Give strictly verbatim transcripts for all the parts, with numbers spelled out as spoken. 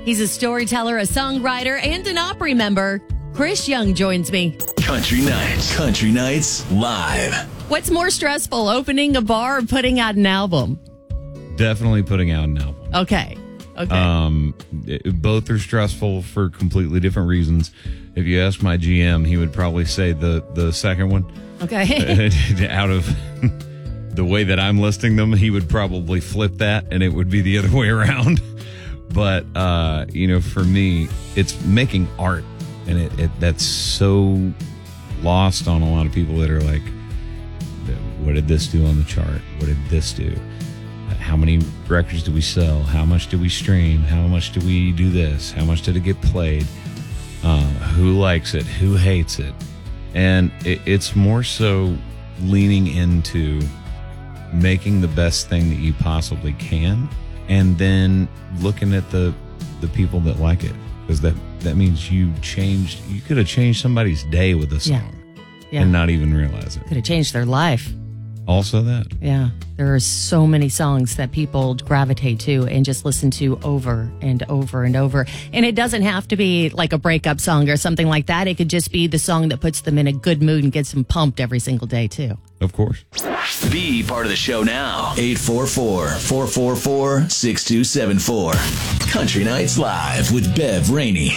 He's a storyteller, a songwriter, and an Opry member. Chris Young joins me. Country Nights. Country Nights Live. What's more stressful, opening a bar or putting out an album? Definitely putting out an album. Okay. Okay. Um, it- both are stressful for completely different reasons. If you ask my G M, he would probably say the, the second one. Okay. Out of the way that I'm listing them, he would probably flip that and it would be the other way around. But, uh, you know, for me, it's making art. And it, it that's so lost on a lot of people that are like, what did this do on the chart? What did this do? How many records do we sell? How much do we stream? How much do we do this? How much did it get played? Uh, who likes it? Who hates it? And it, it's more so leaning into making the best thing that you possibly can, and then looking at the the people that like it, because that that means you changed. You could have changed somebody's day with a song, Yeah. Yeah. and not even realize it. Could have changed their life. Also, that Yeah. There are so many songs that people gravitate to and just listen to over and over and over. And it doesn't have to be like a breakup song or something like that. It could just be the song that puts them in a good mood and gets them pumped every single day, too. of course. Be part of the show now. eight four four, four four four, six two seven four. Country Nights Live with Bev Rainey.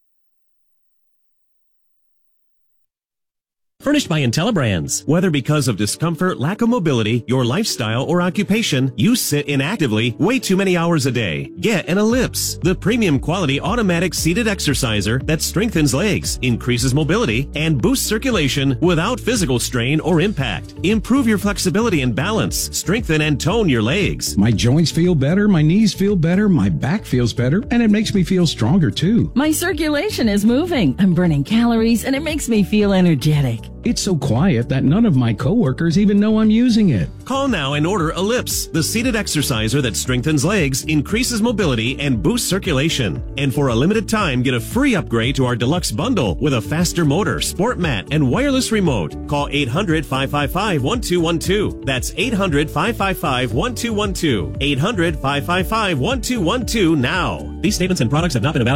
Furnished by IntelliBrands. Whether because of discomfort, lack of mobility, your lifestyle, or occupation, you sit inactively way too many hours a day. Get an Ellipse, the premium quality automatic seated exerciser that strengthens legs, increases mobility, and boosts circulation without physical strain or impact. Improve your flexibility and balance. Strengthen and tone your legs. My joints feel better, my knees feel better, my back feels better, and it makes me feel stronger too. My circulation is moving. I'm burning calories, and it makes me feel energetic. It's so quiet that none of my coworkers even know I'm using it. Call now and order Ellipse, the seated exerciser that strengthens legs, increases mobility, and boosts circulation. And for a limited time, get a free upgrade to our deluxe bundle with a faster motor, sport mat, and wireless remote. Call eight hundred, five five five, one two one two. That's eight hundred, five five five, one two one two. eight hundred, five five five, one two one two now. These statements and products have not been evaluated